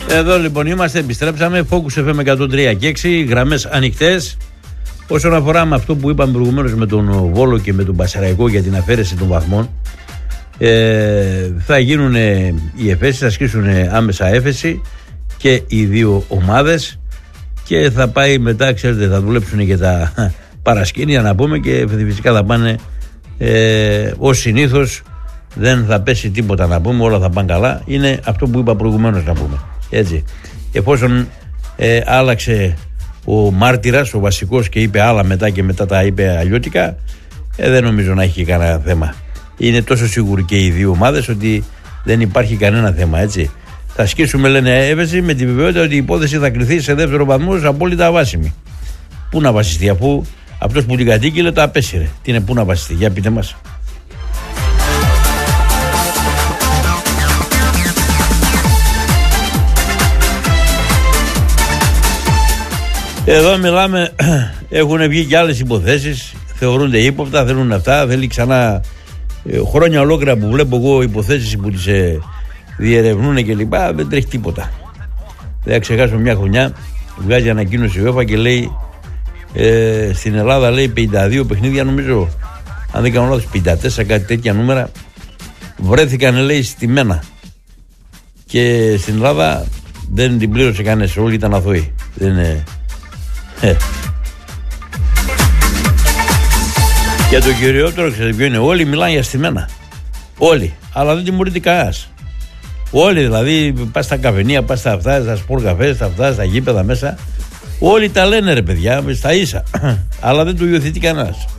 Εδώ λοιπόν είμαστε, επιστρέψαμε. Focus FM 103 και 6, γραμμές ανοιχτές. Όσον αφορά με αυτό που είπαμε προηγουμένως με τον Βόλο και με τον Πασεραϊκό για την αφαίρεση των βαθμών, θα γίνουν οι εφέσεις, θα ασκήσουν άμεσα έφεση και οι δύο ομάδες και θα πάει μετά, ξέρετε, θα δουλέψουν και τα παρασκήνια να πούμε και φυσικά θα πάνε ως συνήθως, δεν θα πέσει τίποτα να πούμε, όλα θα πάνε καλά. Είναι αυτό που είπα προηγουμένως να πούμε. Έτσι. Εφόσον άλλαξε ο μάρτυρας, ο βασικός, και είπε άλλα μετά και μετά τα είπε αλλιώτικα, δεν νομίζω να έχει κανένα θέμα. Είναι τόσο σίγουροι και οι δύο ομάδες ότι δεν υπάρχει κανένα θέμα, έτσι. Θα ασκήσουμε, λένε, έφεση με τη βεβαιότητα ότι η υπόθεση θα κριθεί σε δεύτερο βαθμό απόλυτα αβάσιμη. Πού να βασιστεί, αφού αυτός που την κατήγγειλε το απέσυρε. Τι είναι, πού να βασιστεί, για πείτε μας. Εδώ μιλάμε, έχουν βγει και άλλες υποθέσεις, θεωρούνται ύποπτα, θέλουν αυτά, θέλει ξανά χρόνια ολόκληρα που βλέπω εγώ υποθέσεις που τις διερευνούν και λοιπά, δεν τρέχει τίποτα. Δεν θα ξεχάσουμε μια χρονιά, βγάζει ανακοίνωση η UEFA και λέει στην Ελλάδα, λέει, 52 παιχνίδια, νομίζω, αν δεν κάνω λάθος 54, κάτι τέτοια νούμερα, βρέθηκαν, λέει, στημένα. Και στην Ελλάδα δεν την πλήρωσε κανένας, όλοι ήταν αθώοι. Δεν είναι... Για το κυριότερο, ξέρετε ποιο είναι, όλοι μιλάνε για στημένα. Όλοι, αλλά δεν τιμωρείται κανένας. Όλοι, δηλαδή, πας στα καφενεία, πας στα αυτά, στα σπορ καφέ, στα αυτά, στα γήπεδα μέσα. Όλοι τα λένε, ρε παιδιά, στα ίσα. Αλλά δεν το υιοθετεί κανένας.